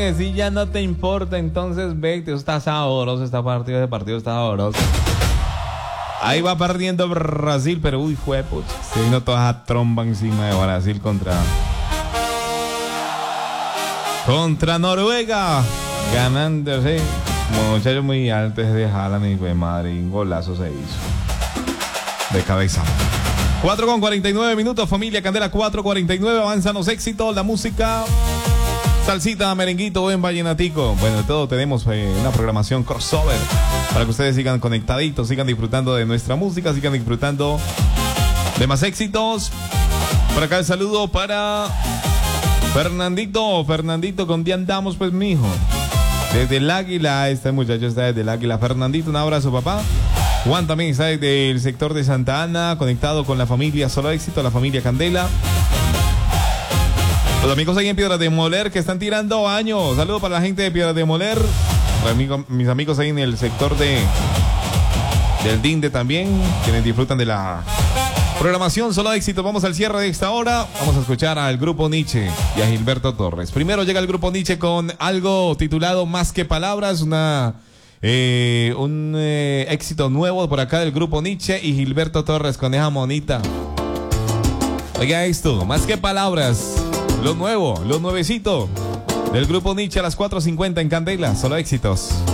Si ya no te importa, entonces vete. Está sabroso, ese partido está sabroso. Ahí va perdiendo Brasil, pero uy, juepos. Se vino toda esa tromba encima de Brasil contra Noruega. Ganándose. Muchachos muy altos de Haaland y de madre. Un golazo se hizo. De cabeza. 4:49 minutos, familia Candela. 4:49. Avanzan los éxitos, la música. Salsita, merenguito, buen vallenatico. Bueno, de todo tenemos una programación crossover para que ustedes sigan conectaditos, sigan disfrutando de nuestra música, sigan disfrutando de más éxitos. Por acá el saludo para Fernandito. Fernandito, ¿con dónde andamos, pues, mijo? Desde el Águila, este muchacho está desde el Águila. Fernandito, un abrazo, papá. Juan también está desde el sector de Santa Ana, conectado con la familia Solo Éxito, la familia Candela. Los amigos ahí en Piedras de Moler que están tirando años. Saludos para la gente de Piedras de Moler. Mis amigos ahí en el sector del Dinde también, quienes disfrutan de la programación Solo Éxito. Vamos al cierre de esta hora. Vamos a escuchar al Grupo Nietzsche y a Gilberto Torres. Primero llega el Grupo Nietzsche con algo titulado Más que Palabras, un éxito nuevo por acá del Grupo Nietzsche, y Gilberto Torres con esa monita. Oiga esto, Más que Palabras. Lo nuevo, lo nuevecito del Grupo Nietzsche a las 4:50 en Candela. Solo éxitos.